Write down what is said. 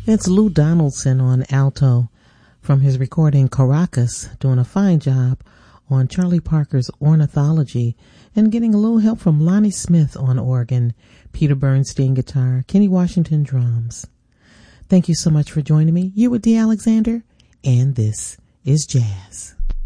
It's Lou Donaldson on alto from his recording Caracas, doing a fine job on Charlie Parker's Ornithology and getting a little help from Lonnie Smith on organ, Peter Bernstein guitar, Kenny Washington drums. Thank you so much for joining me. You're with Dee Alexander, and this is Jazz.